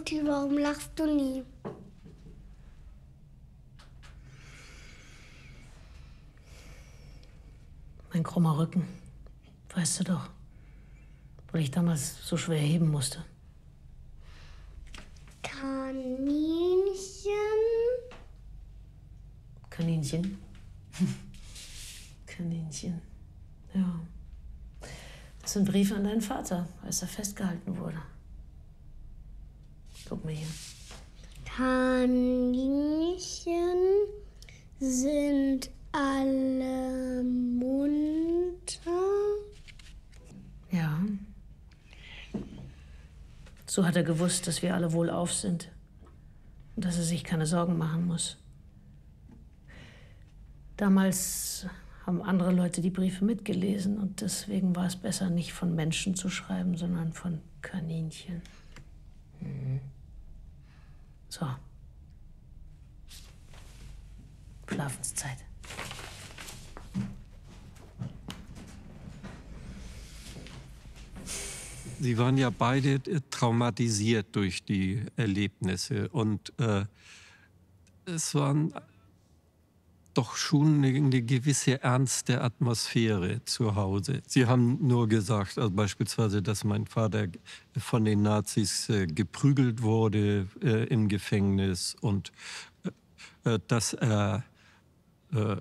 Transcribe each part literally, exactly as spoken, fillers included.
Mutti, warum lachst du nie? Mein krummer Rücken, weißt du doch, weil ich damals so schwer heben musste. Kaninchen? Kaninchen? Kaninchen, ja. Das ist ein Brief an deinen Vater, als er festgehalten wurde. Guck mal hier. Kaninchen sind alle munter. Ja. So hat er gewusst, dass wir alle wohlauf sind und dass er sich keine Sorgen machen muss. Damals haben andere Leute die Briefe mitgelesen und deswegen war es besser, nicht von Menschen zu schreiben, sondern von Kaninchen. Mhm. So. Schlafenszeit. Sie waren ja beide traumatisiert durch die Erlebnisse und äh, es waren doch schon eine, eine gewisse ernste Atmosphäre zu Hause. Sie haben nur gesagt, also beispielsweise, dass mein Vater von den Nazis äh, geprügelt wurde äh, im Gefängnis und äh, dass er äh,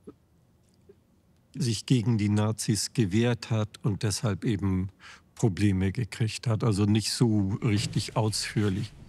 sich gegen die Nazis gewehrt hat und deshalb eben Probleme gekriegt hat. Also nicht so richtig ausführlich.